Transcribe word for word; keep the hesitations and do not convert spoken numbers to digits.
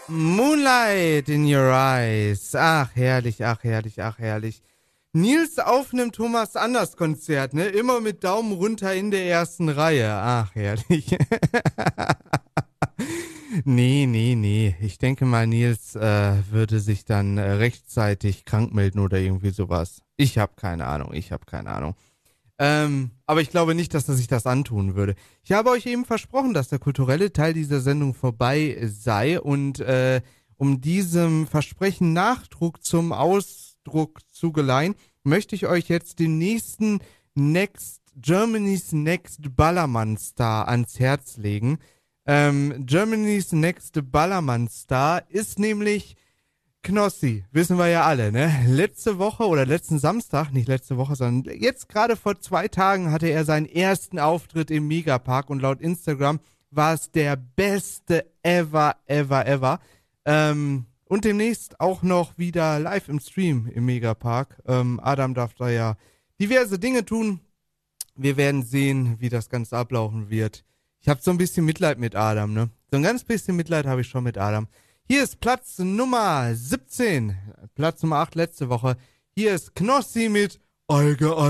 Moonlight in your eyes. Ach, herrlich, ach, herrlich, ach, herrlich. Nils auf nem Thomas Anders Konzert, ne? Immer mit Daumen runter in der ersten Reihe. Ach, herrlich. Nee, nee, nee. Ich denke mal, Nils äh, würde sich dann äh, rechtzeitig krank melden oder irgendwie sowas. Ich habe keine Ahnung, ich habe keine Ahnung. Ähm, aber ich glaube nicht, dass er sich das antun würde. Ich habe euch eben versprochen, dass der kulturelle Teil dieser Sendung vorbei sei und äh, um diesem Versprechen Nachdruck zum Ausdruck zu geleihen, möchte ich euch jetzt den nächsten Next, Germany's Next Ballermann Star ans Herz legen. Ähm, Germany's Next Ballermann Star ist nämlich Knossi, wissen wir ja alle, ne? Letzte Woche oder letzten Samstag, nicht letzte Woche, sondern jetzt gerade vor zwei Tagen hatte er seinen ersten Auftritt im Megapark und laut Instagram war es der beste ever, ever, ever. Ähm, und demnächst auch noch wieder live im Stream im Megapark. Ähm, Adam darf da ja diverse Dinge tun. Wir werden sehen, wie das Ganze ablaufen wird. Ich habe so ein bisschen Mitleid mit Adam, ne? So ein ganz bisschen Mitleid habe ich schon mit Adam. Hier ist Platz Nummer siebzehn. Platz Nummer acht letzte Woche. Hier ist Knossi mit Alge,